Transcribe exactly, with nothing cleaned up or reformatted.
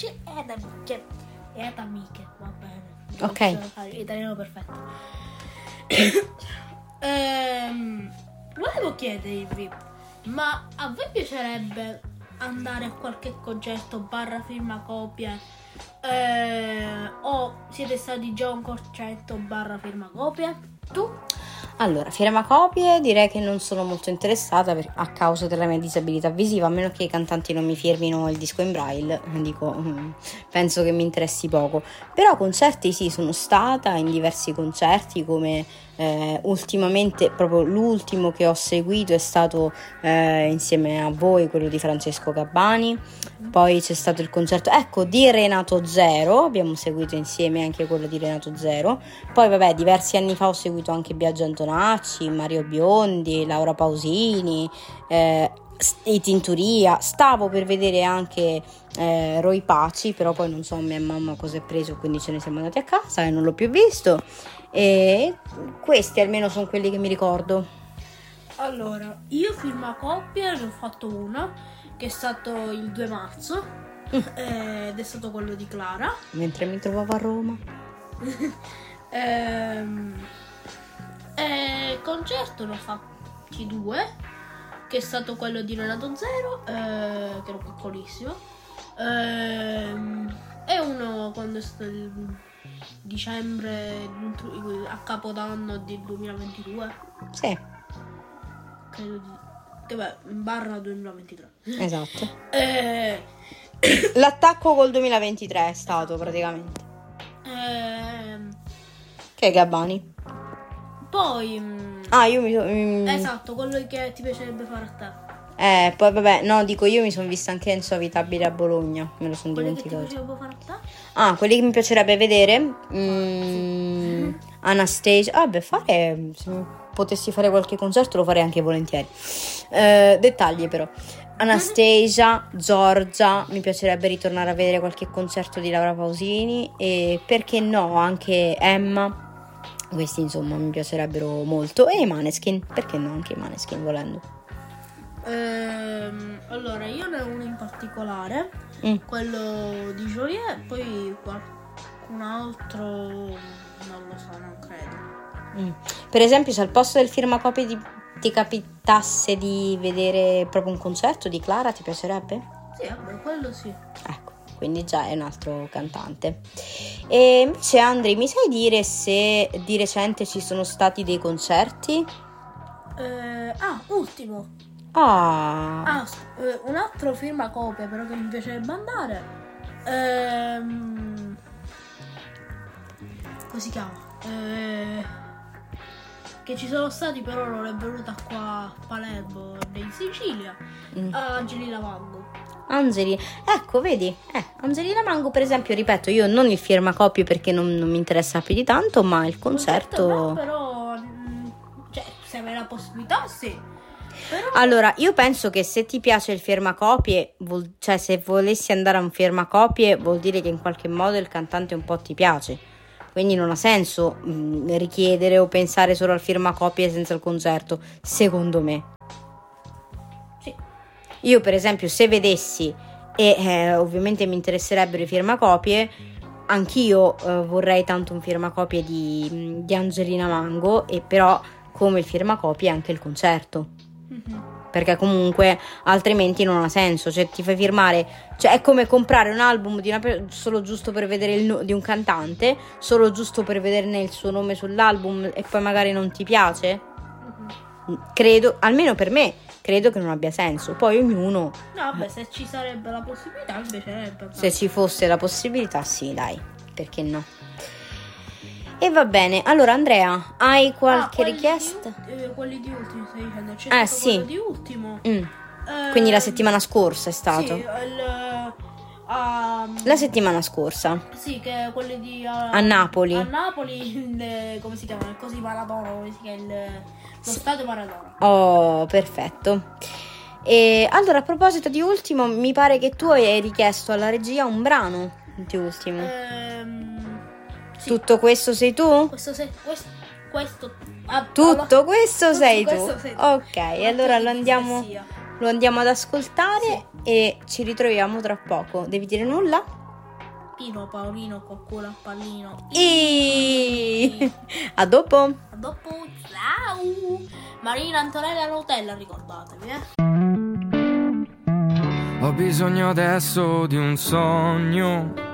amici ed amiche. Ed amiche, va bene. Ok. Italiano perfetto. ehm, volevo chiedervi, ma a voi piacerebbe andare a qualche concerto barra firmacopie? Eh, o siete stati già a un concerto barra firmacopie? Tu? Allora, firmacopie direi che non sono molto interessata per, a causa della mia disabilità visiva, a meno che i cantanti non mi firmino il disco in braille, dico, mm, penso che mi interessi poco. Però concerti sì, sono stata in diversi concerti, come eh, ultimamente, proprio l'ultimo che ho seguito è stato eh, insieme a voi, quello di Francesco Gabbani. Poi c'è stato il concerto, ecco, di Renato Zero, abbiamo seguito insieme anche quello di Renato Zero. Poi vabbè, diversi anni fa ho seguito anche Biagio Antonacci, Mario Biondi, Laura Pausini, eh, i Tinturia. Stavo per vedere anche eh, Roy Paci, però poi non so mia mamma cosa è preso, quindi ce ne siamo andati a casa e non l'ho più visto. E questi almeno sono quelli che mi ricordo. Allora, io firmacopie ne ho fatto uno, che è stato il due marzo, ed è stato quello di Clara. Mentre mi trovavo a Roma. ehm, e concerto ne ho fatti due, che è stato quello di Renato Zero, eh, che ero piccolissimo, ehm, e uno quando è stato il dicembre a Capodanno del duemilaventidue. Sì. Credo di... che beh, barra duemilaventitré. Esatto. Eh, L'attacco col duemilaventitré è stato praticamente. ehm, Che è Gabbani? poi mm, Ah, io mi sono... esatto, quello che ti piacerebbe fare a te. Eh, poi vabbè, no, dico io mi sono vista anche Enzo Abitabile a Bologna, me lo sono Quello che ti dimenticato. piacerebbe fare a te? Ah, quelli che mi piacerebbe vedere? Mm, Anastasia. Ah, beh, fare... se mi potessi fare qualche concerto lo farei anche volentieri. Eh, dettagli però. Anastasia, Giorgia, mi piacerebbe ritornare a vedere qualche concerto di Laura Pausini e perché no, anche Emma. Questi insomma mi piacerebbero molto. E i Maneskin, perché no, anche i Maneskin volendo. Ehm, allora, io ne ho uno in particolare, Mm. quello di Joliet, poi qualcun altro non lo so, non credo. Mm. Per esempio, se al posto del firmacopie ti, ti capitasse di vedere proprio un concerto di Clara, ti piacerebbe? Sì, vabbè, quello sì. Ecco, quindi già è un altro cantante. E invece Andri, mi sai dire se di recente ci sono stati dei concerti? Eh, ah, ultimo. Ah, Ah, s- eh, un altro firmacopie però che mi piacerebbe andare. Ehm, come si chiama? Eh, che ci sono stati però non è venuta qua a Palermo in Sicilia. Mm. Angelina Mango. Angeli, ecco, vedi, eh, Angelina Mango per esempio, ripeto, io non il firmacopie perché non, non mi interessa più di tanto, ma il concerto... No, però mm, cioè, se avrai la possibilità, sì. Però... Allora, io penso che se ti piace il firmacopie, vuol- cioè se volessi andare a un firmacopie vuol dire che in qualche modo il cantante un po' ti piace, quindi non ha senso mh, richiedere o pensare solo al firmacopie senza il concerto, secondo me. Sì. Io per esempio se vedessi e eh, ovviamente mi interesserebbero i firmacopie, anch'io eh, vorrei tanto un firmacopie di, di Angelina Mango, e però come il firmacopie anche il concerto. Mm-hmm. Perché comunque altrimenti non ha senso, cioè ti fai firmare, cioè è come comprare un album di una per- solo giusto per vedere il no- di un cantante, solo giusto per vederne il suo nome sull'album e poi magari non ti piace. Mm-hmm. Credo, almeno per me, credo che non abbia senso. Poi ognuno, No, vabbè, se ci sarebbe la possibilità, mi piacerebbe. se ci fosse la possibilità, sì, dai, perché no? E va bene, allora Andrea, hai qualche ah, richiesta? Di, eh, quelli di ultimo stai dicendo, c'è Eh, stato sì. quello di ultimo. Mm. Eh, Quindi la settimana scorsa è stato? Sì, il, ah, La settimana scorsa. sì, che quelli di ah, A Napoli. A Napoli, il, come si chiama? Il cosi Maradona, come si chiama? Il, lo stadio Maradona. Oh, perfetto. E allora, a proposito di ultimo, mi pare che tu hai richiesto alla regia un brano di ultimo. Ehm, sì. Tutto questo sei tu? Questo sei questo, questo ah, Tutto allora, questo tutto sei questo tu. sei tu. Ok, Oddio, allora che lo andiamo, dislessia. lo andiamo ad ascoltare e ci ritroviamo tra poco. Devi dire nulla? Pino, Paolino, qualcuno a pallino. E... a dopo. A dopo, ciao. Marina, Antonella, Nutella, ricordatevi, eh. Ho bisogno adesso di un sogno